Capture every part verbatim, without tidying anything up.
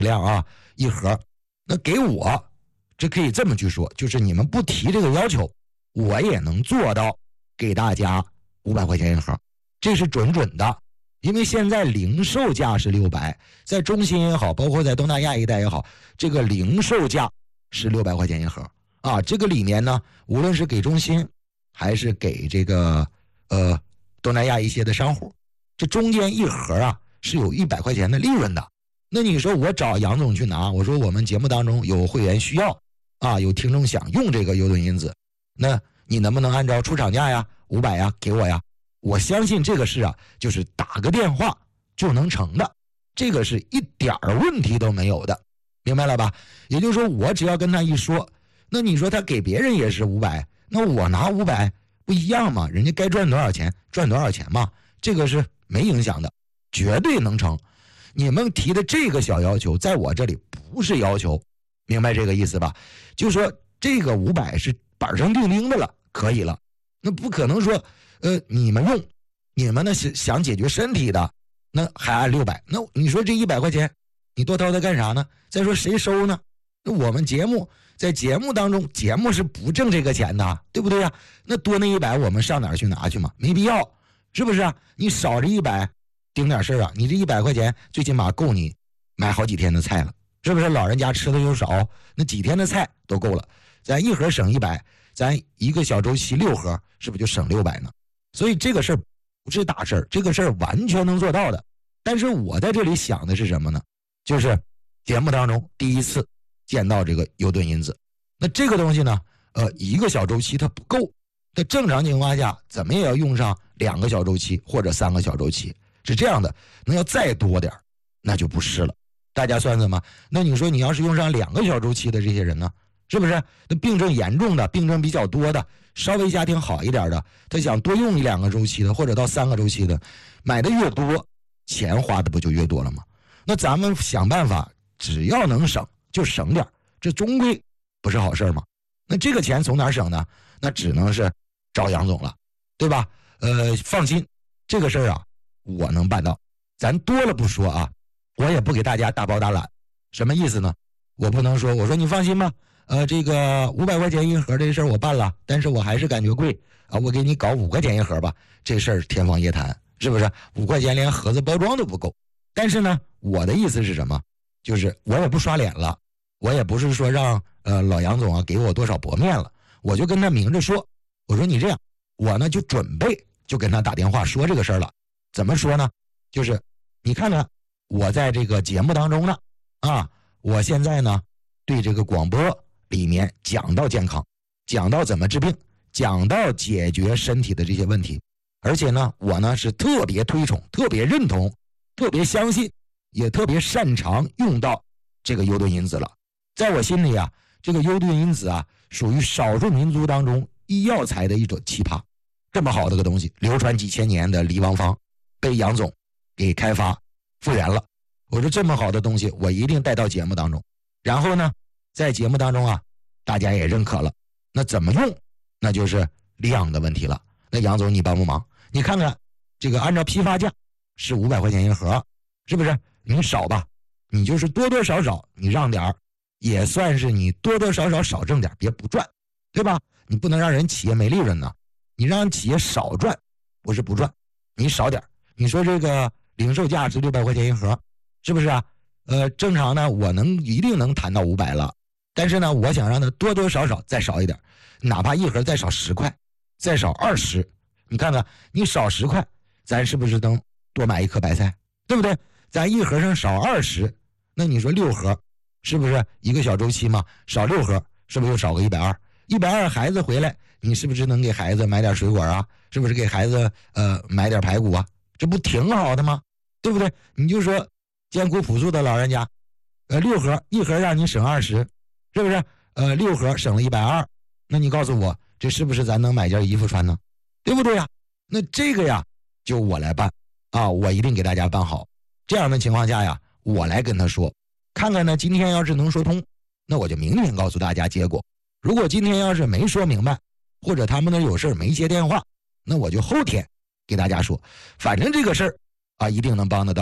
量啊一盒。那给我这可以这么去说，就是你们不提这个要求，我也能做到给大家五百块钱一盒，这是准准的。因为现在零售价是六百，在中心也好，包括在东南亚一带也好，这个零售价是六百块钱一盒啊。这个里面呢，无论是给中心还是给这个呃东南亚一些的商户，这中间一盒啊是有一百块钱的利润的。那你说我找杨总去拿，我说我们节目当中有会员需要啊，有听众想用这个优盾因子，那你能不能按照出厂价呀五百呀给我呀？我相信这个事啊，就是打个电话就能成的，这个是一点问题都没有的，明白了吧？也就是说，我只要跟他一说，那你说他给别人也是五百，那我拿五百不一样吗？人家该赚多少钱赚多少钱嘛，这个是没影响的，绝对能成。你们提的这个小要求，在我这里不是要求，明白这个意思吧？就说这个五百是板上钉钉的了，可以了，那不可能说。呃，你们用，你们呢是想解决身体的，那还按六百，那你说这一百块钱，你多掏它干啥呢？再说谁收呢？那我们节目在节目当中，节目是不挣这个钱的，对不对呀？那多那一百，我们上哪儿去拿去嘛？没必要，是不是啊？你少这一百，顶点事儿啊！你这一百块钱，最起码够你买好几天的菜了，是不是？老人家吃的又少，那几天的菜都够了。咱一盒省一百，咱一个小周期六盒，是不是就省六百呢？所以这个事儿不是大事儿，这个事儿完全能做到的。但是我在这里想的是什么呢？就是节目当中第一次见到这个优盾因子，那这个东西呢，呃，一个小周期它不够，在正常情况下怎么也要用上两个小周期或者三个小周期，是这样的。那要再多点那就不是了。大家算算嘛，那你说你要是用上两个小周期的这些人呢，是不是？那病症严重的、病症比较多的、稍微家庭好一点的，他想多用一两个周期的，或者到三个周期的，买的越多，钱花的不就越多了吗？那咱们想办法，只要能省就省点，这终归不是好事吗？那这个钱从哪儿省呢？那只能是找杨总了，对吧？呃，放心，这个事儿啊，我能办到。咱多了不说啊，我也不给大家大包大揽。什么意思呢？我不能说，我说你放心吧。呃，这个五百块钱一盒这事儿我办了，但是我还是感觉贵啊，我给你搞五块钱一盒吧，这事儿天方夜谭，是不是？五块钱连盒子包装都不够。但是呢，我的意思是什么？就是我也不刷脸了，我也不是说让呃老杨总啊给我多少薄面了，我就跟他明着说，我说你这样，我呢就准备就跟他打电话说这个事儿了。怎么说呢？就是你看看我在这个节目当中呢，啊，我现在呢对这个广播里面讲到健康，讲到怎么治病，讲到解决身体的这些问题，而且呢我呢是特别推崇，特别认同，特别相信，也特别擅长用到这个优盾因子了。在我心里啊，这个优盾因子啊属于少数民族当中医药材的一种奇葩。这么好的个东西，流传几千年的离王方被杨总给开发复原了。我说这么好的东西我一定带到节目当中，然后呢在节目当中啊大家也认可了，那怎么用那就是量的问题了。那杨总你帮帮忙，你看看这个按照批发价是五百块钱一盒，是不是？你少吧，你就是多多少少你让点儿，也算是你多多少少少挣点，别不赚，对吧？你不能让人企业没利润呢，你让企业少赚不是不赚，你少点。你说这个零售价是六百块钱一盒，是不是啊？呃，正常呢我能一定能谈到五百了，但是呢我想让它多多少少再少一点，哪怕一盒再少十块，再少二十，你看看你少十块，咱是不是能多买一颗白菜，对不对？咱一盒上少二十，那你说六盒是不是一个小周期嘛？少六盒是不是又少个一百二？一百二孩子回来，你是不是能给孩子买点水果啊？是不是给孩子呃买点排骨啊？这不挺好的吗？对不对？你就说艰苦朴素的老人家，呃六盒一盒让你省二十，是不是？呃六盒省了一百二，那你告诉我这是不是咱能买件衣服穿呢？对不对呀？那这个呀就我来办啊，我一定给大家办好。这样的情况下呀，我来跟他说，看看呢今天要是能说通，那我就明天告诉大家结果。如果今天要是没说明白，或者他们那有事没接电话，那我就后天给大家说。反正这个事儿啊一定能帮得到。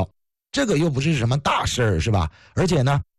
这个又不是什么大事儿，是吧？而且呢，